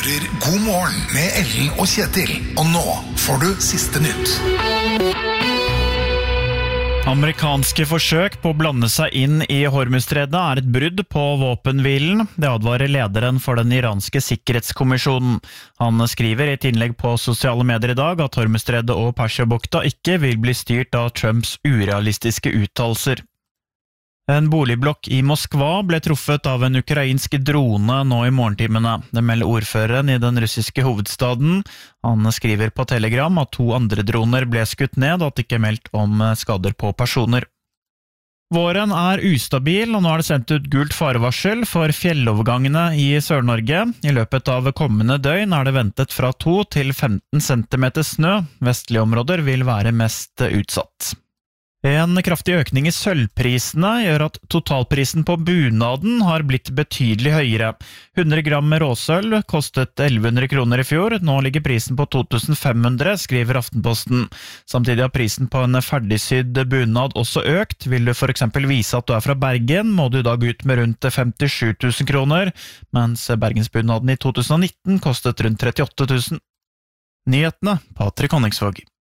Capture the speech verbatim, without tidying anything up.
hører God morgen med Ellen og Kjetil. Og nå får du siste nytt. Amerikanske forsøk på å blande seg inn i Hormuzstredet er et brudd på våpenhvilen. Det advarer lederen for den iranske sikkerhetskommisjonen. Han skriver i et innlegg på sosiale medier i dag at Hormuzstredet og Persiabukta ikke vil bli styrt av Trumps urealistiske uttalelser. En boligblokk i Moskva ble truffet av en ukrainsk drone nå i morgentimene. Det melder ordføreren i den russiske hovedstaden. Han skriver på Telegram at to andre droner ble skutt ned, og at det ikke er meldt om skader på personer. Våren er ustabil, og nå er det sendt ut gult farevarsel for fjellovergangene i Sør-Norge. I løpet av kommende døgn er det ventet fra to til femten centimeter snø. Vestlige områder vil være mest utsatt. En kraftig økning i sølvprisene gjør at totalprisen på bunaden har blitt betydelig høyere. hundre gram råsølv kostet elleve hundre kroner i fjor, nå ligger prisen på to tusen fem hundre, skriver Aftenposten. Samtidig har prisen på en ferdigsydd bunad også økt. Vil du for eksempel vise at du er fra Bergen, må du da gå ut med rundt femtisju tusen kroner, mens Bergensbunaden i to tusen nitten kostet rundt trettiåtte tusen. Nyhetene, Patrik Honningsvåg.